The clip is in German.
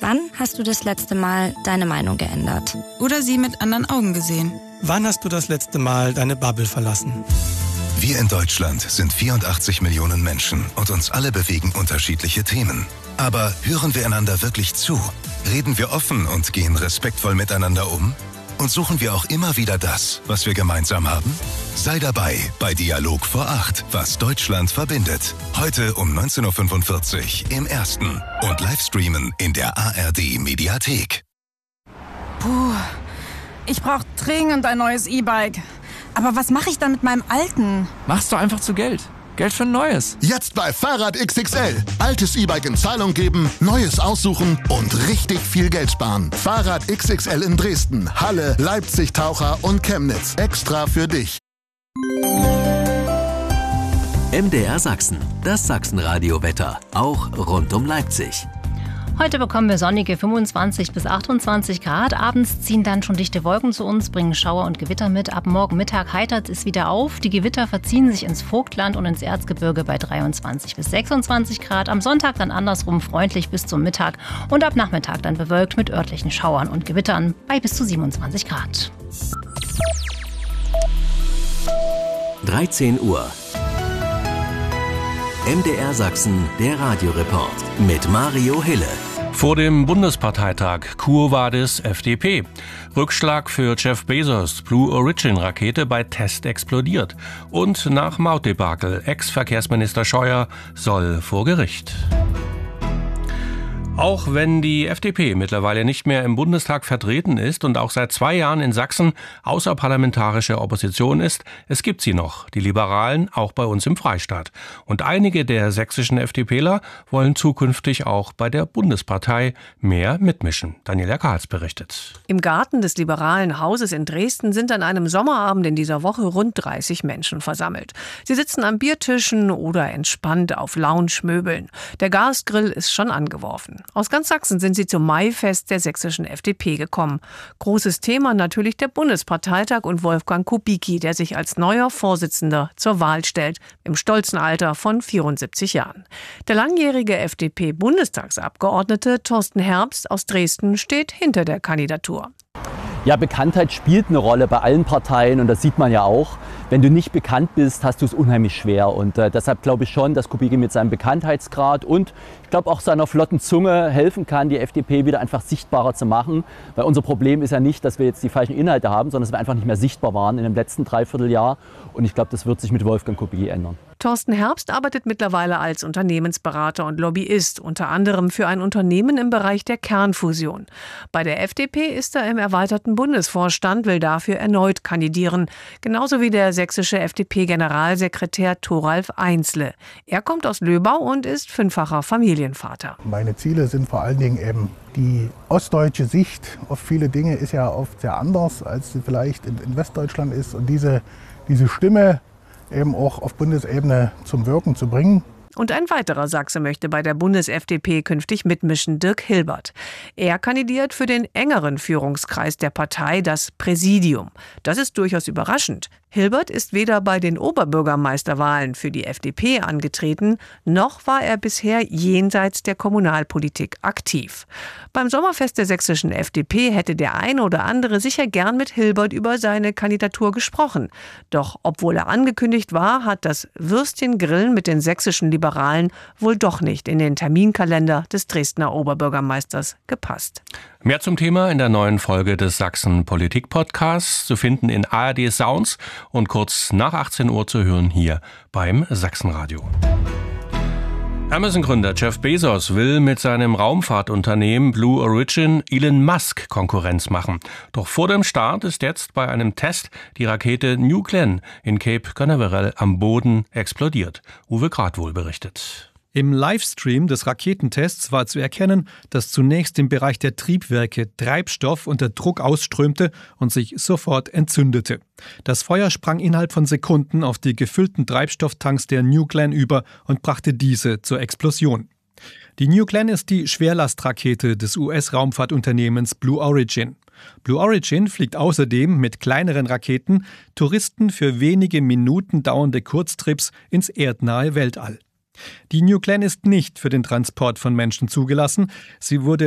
Wann hast du das letzte Mal deine Meinung geändert? Oder sie mit anderen Augen gesehen? Wann hast du das letzte Mal deine Bubble verlassen? Wir in Deutschland sind 84 Millionen Menschen und uns alle bewegen unterschiedliche Themen. Aber hören wir einander wirklich zu? Reden wir offen und gehen respektvoll miteinander um? Und suchen wir auch immer wieder das, was wir gemeinsam haben? Sei dabei bei Dialog vor 8, was Deutschland verbindet. Heute um 19.45 Uhr im Ersten und Livestreamen in der ARD-Mediathek. Puh, ich brauche dringend ein neues E-Bike. Aber was mache ich dann mit meinem alten? Mach's doch einfach zu Geld. Geld für ein neues. Jetzt bei Fahrrad XXL. Altes E-Bike in Zahlung geben, neues aussuchen und richtig viel Geld sparen. Fahrrad XXL in Dresden, Halle, Leipzig, Taucher und Chemnitz. Extra für dich. MDR Sachsen, das Sachsenradio-Wetter, auch rund um Leipzig. Heute bekommen wir sonnige 25 bis 28 Grad. Abends ziehen dann schon dichte Wolken zu uns, bringen Schauer und Gewitter mit. Ab morgen Mittag heitert es wieder auf. Die Gewitter verziehen sich ins Vogtland und ins Erzgebirge bei 23 bis 26 Grad. Am Sonntag dann andersrum freundlich bis zum Mittag und ab Nachmittag dann bewölkt mit örtlichen Schauern und Gewittern bei bis zu 27 Grad. 13 Uhr. MDR Sachsen, der Radioreport mit Mario Hille. Vor dem Bundesparteitag Quo Vadis FDP. Rückschlag für Jeff Bezos, Blue Origin-Rakete bei Test explodiert. Und nach Mautdebakel, Ex-Verkehrsminister Scheuer soll vor Gericht. Auch wenn die FDP mittlerweile nicht mehr im Bundestag vertreten ist und auch seit 2 Jahren in Sachsen außerparlamentarische Opposition ist, es gibt sie noch, die Liberalen, auch bei uns im Freistaat. Und einige der sächsischen FDPler wollen zukünftig auch bei der Bundespartei mehr mitmischen. Daniela Karls berichtet. Im Garten des Liberalen Hauses in Dresden sind an einem Sommerabend in dieser Woche rund 30 Menschen versammelt. Sie sitzen an Biertischen oder entspannt auf Lounge-Möbeln. Der Gasgrill ist schon angeworfen. Aus ganz Sachsen sind sie zum Maifest der sächsischen FDP gekommen. Großes Thema natürlich der Bundesparteitag und Wolfgang Kubicki, der sich als neuer Vorsitzender zur Wahl stellt, im stolzen Alter von 74 Jahren. Der langjährige FDP-Bundestagsabgeordnete Thorsten Herbst aus Dresden steht hinter der Kandidatur. Ja, Bekanntheit spielt eine Rolle bei allen Parteien und das sieht man ja auch. Wenn du nicht bekannt bist, hast du es unheimlich schwer und deshalb glaube ich schon, dass Kubicki mit seinem Bekanntheitsgrad und ich glaube auch seiner flotten Zunge helfen kann, die FDP wieder einfach sichtbarer zu machen. Weil unser Problem ist ja nicht, dass wir jetzt die falschen Inhalte haben, sondern dass wir einfach nicht mehr sichtbar waren in dem letzten Dreivierteljahr und ich glaube, das wird sich mit Wolfgang Kubicki ändern. Thorsten Herbst arbeitet mittlerweile als Unternehmensberater und Lobbyist, unter anderem für ein Unternehmen im Bereich der Kernfusion. Bei der FDP ist er im erweiterten Bundesvorstand, will dafür erneut kandidieren, genauso wie der sächsische FDP-Generalsekretär Thoralf Einsle. Er kommt aus Löbau und ist 5-facher Familienvater. Meine Ziele sind vor allen Dingen eben die ostdeutsche Sicht auf viele Dinge ist ja oft sehr anders, als sie vielleicht in Westdeutschland ist. Und diese Stimme eben auch auf Bundesebene zum Wirken zu bringen. Und ein weiterer Sachse möchte bei der Bundes-FDP künftig mitmischen, Dirk Hilbert. Er kandidiert für den engeren Führungskreis der Partei, das Präsidium. Das ist durchaus überraschend. Hilbert ist weder bei den Oberbürgermeisterwahlen für die FDP angetreten, noch war er bisher jenseits der Kommunalpolitik aktiv. Beim Sommerfest der sächsischen FDP hätte der eine oder andere sicher gern mit Hilbert über seine Kandidatur gesprochen. Doch obwohl er angekündigt war, hat das Würstchengrillen mit den sächsischen Liberalen wohl doch nicht in den Terminkalender des Dresdner Oberbürgermeisters gepasst. Mehr zum Thema in der neuen Folge des Sachsen Politik Podcasts zu finden in ARD Sounds und kurz nach 18 Uhr zu hören hier beim Sachsenradio. Amazon-Gründer Jeff Bezos will mit seinem Raumfahrtunternehmen Blue Origin Elon Musk Konkurrenz machen. Doch vor dem Start ist jetzt bei einem Test die Rakete New Glenn in Cape Canaveral am Boden explodiert. Uwe Gradwohl berichtet. Im Livestream des Raketentests war zu erkennen, dass zunächst im Bereich der Triebwerke Treibstoff unter Druck ausströmte und sich sofort entzündete. Das Feuer sprang innerhalb von Sekunden auf die gefüllten Treibstofftanks der New Glenn über und brachte diese zur Explosion. Die New Glenn ist die Schwerlastrakete des US-Raumfahrtunternehmens Blue Origin. Blue Origin fliegt außerdem mit kleineren Raketen Touristen für wenige Minuten dauernde Kurztrips ins erdnahe Weltall. Die New Glenn ist nicht für den Transport von Menschen zugelassen. Sie wurde